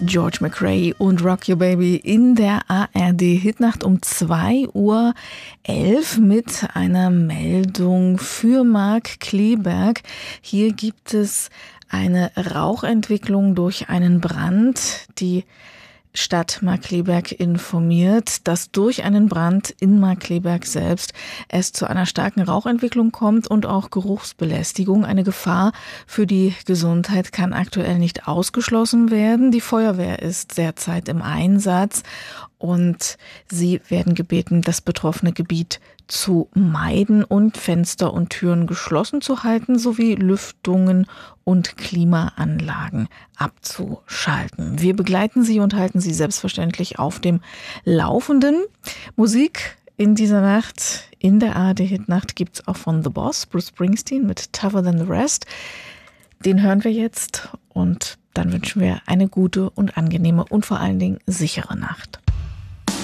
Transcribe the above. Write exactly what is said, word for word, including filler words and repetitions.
George McRae und Rock Your Baby in der A R D-Hitnacht um zwei Uhr elf mit einer Meldung für Mark Kleberg. Hier gibt es eine Rauchentwicklung durch einen Brand. Die Stadt Markkleeberg informiert, dass durch einen Brand in Markkleeberg selbst es zu einer starken Rauchentwicklung kommt und auch Geruchsbelästigung. Eine Gefahr für die Gesundheit kann aktuell nicht ausgeschlossen werden. Die Feuerwehr ist derzeit im Einsatz und sie werden gebeten, das betroffene Gebiet zu meiden und Fenster und Türen geschlossen zu halten, sowie Lüftungen und Klimaanlagen abzuschalten. Wir begleiten Sie und halten Sie selbstverständlich auf dem Laufenden. Musik in dieser Nacht, in der A R D-Hitnacht, gibt es auch von The Boss, Bruce Springsteen mit Tougher Than the Rest. Den hören wir jetzt und dann wünschen wir eine gute und angenehme und vor allen Dingen sichere Nacht.